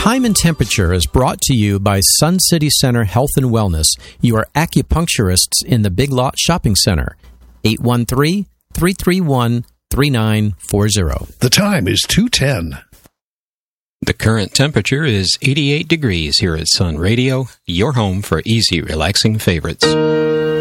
Time and Temperature is brought to you by Sun City Center Health and Wellness, your acupuncturists in the Big Lot Shopping Center. 813-331-3940. The time is 2:10. The current temperature is 88 degrees here at Sun Radio, your home for easy, relaxing favorites.